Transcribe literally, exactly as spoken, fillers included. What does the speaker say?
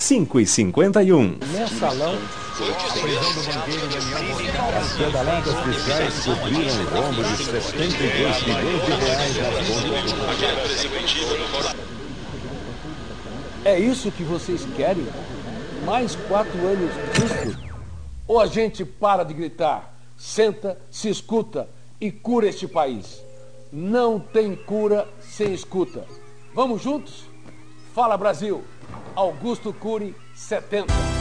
cinco e cinquenta e um. Mensalão. A prisão do banqueiro Daniel Moscatelli. As pedaladas fiscais cobriram o rombo de setenta e dois milhões de reais nas contas do... É isso que vocês querem? Mais quatro anos disso? Ou a gente para de gritar, senta, se escuta e cura este país? Não tem cura sem escuta. Vamos juntos? Fala Brasil! Augusto Cury, setenta.